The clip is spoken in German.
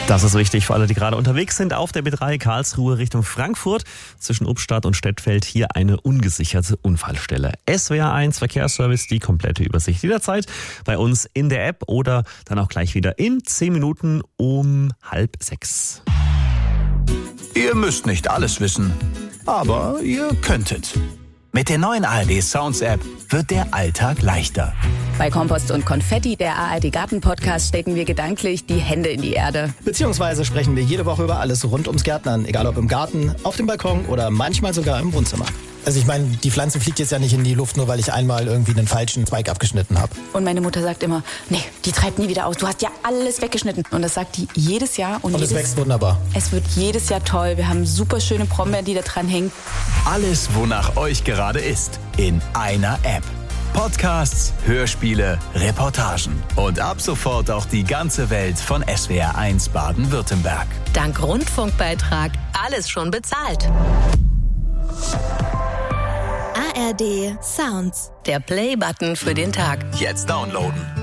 Das ist wichtig für alle, die gerade unterwegs sind auf der B3 Karlsruhe Richtung Frankfurt. Zwischen Ubstadt und Stettfeld hier eine ungesicherte Unfallstelle. SWR1 Verkehrsservice, die komplette Übersicht jederzeit bei uns in der App oder dann auch gleich wieder in 10 Minuten um 5:30. Ihr müsst nicht alles wissen, aber ihr könntet. Mit der neuen ARD Sounds App wird der Alltag leichter. Bei Kompost und Konfetti, der ARD Garten Podcast, stecken wir gedanklich die Hände in die Erde. Beziehungsweise sprechen wir jede Woche über alles rund ums Gärtnern, egal ob im Garten, auf dem Balkon oder manchmal sogar im Wohnzimmer. Also ich meine, die Pflanze fliegt jetzt ja nicht in die Luft, nur weil ich einmal irgendwie einen falschen Zweig abgeschnitten habe. Und meine Mutter sagt immer, nee, die treibt nie wieder aus, du hast ja alles weggeschnitten. Und das sagt die jedes Jahr. Und es wächst wunderbar. Es wird jedes Jahr toll, wir haben super schöne Brombeeren, die da dran hängen. Alles, wonach euch gerade ist, in einer App. Podcasts, Hörspiele, Reportagen und ab sofort auch die ganze Welt von SWR1 Baden-Württemberg. Dank Rundfunkbeitrag alles schon bezahlt. ARD Sounds. Der Play-Button für den Tag. Jetzt downloaden.